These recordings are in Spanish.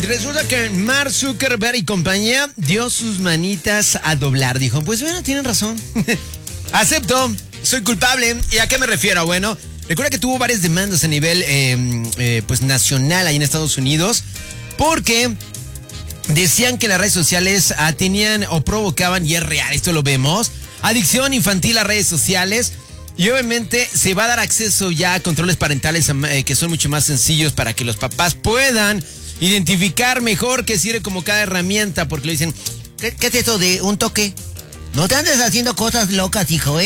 resulta que Mark Zuckerberg y compañía dio sus manitas a doblar. Dijo, pues bueno, tienen razón. Acepto, soy culpable. ¿Y a qué me refiero? Bueno, recuerda que tuvo varias demandas a nivel pues nacional ahí en Estados Unidos porque decían que las redes sociales tenían o provocaban, y es real, esto lo vemos, adicción infantil a redes sociales. Y obviamente se va a dar acceso ya a controles parentales que son mucho más sencillos para que los papás puedan identificar mejor qué sirve como cada herramienta, porque le dicen, ¿qué es eso de un toque? No te andes haciendo cosas locas, hijo,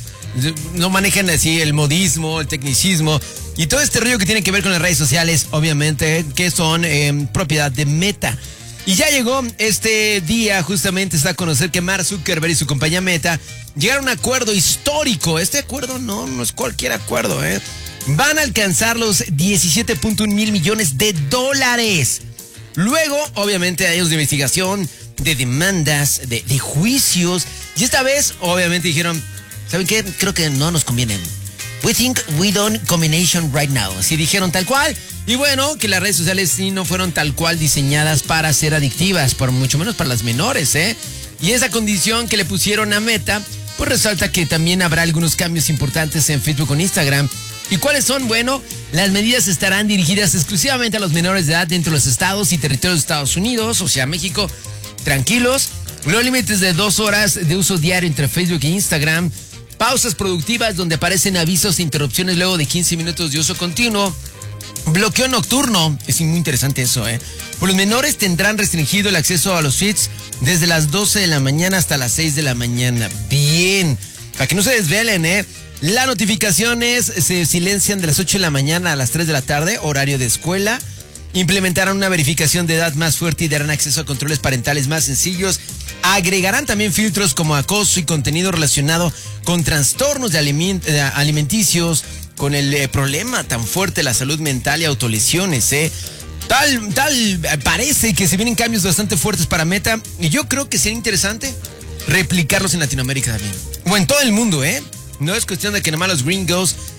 No manejan así el modismo, el tecnicismo y todo este rollo que tiene que ver con las redes sociales, obviamente, que son propiedad de Meta. Y ya llegó este día, justamente está a conocer que Mark Zuckerberg y su compañía Meta llegaron a un acuerdo histórico. Este acuerdo no es cualquier acuerdo, Van a alcanzar los 17.1 mil millones de dólares. Luego, obviamente, hay años de investigación, de demandas, de juicios. Y esta vez, obviamente, dijeron, ¿saben qué? Creo que no nos conviene. We think we don't combination right now. Así dijeron tal cual. Y bueno, que las redes sociales sí no fueron tal cual diseñadas para ser adictivas, por mucho menos para las menores, Y esa condición que le pusieron a Meta, pues resalta que también habrá algunos cambios importantes en Facebook o en Instagram. ¿Y cuáles son? Bueno, las medidas estarán dirigidas exclusivamente a los menores de edad dentro de los estados y territorios de Estados Unidos, o sea, México, tranquilos. Los límites de 2 horas de uso diario entre Facebook e Instagram. Pausas productivas donde aparecen avisos e interrupciones luego de 15 minutos de uso continuo. Bloqueo nocturno, es muy interesante eso, Pues los menores tendrán restringido el acceso a los feeds desde las 12 de la mañana hasta las 6 de la mañana. Bien, para que no se desvelen, Las notificaciones se silencian de las 8 de la mañana a las 3 de la tarde, horario de escuela. Implementarán una verificación de edad más fuerte y darán acceso a controles parentales más sencillos. Agregarán también filtros como acoso y contenido relacionado con trastornos alimenticios, con el problema tan fuerte de la salud mental y autolesiones, Parece que se vienen cambios bastante fuertes para Meta y yo creo que sería interesante replicarlos en Latinoamérica también. O en todo el mundo, No es cuestión de que nomás los gringos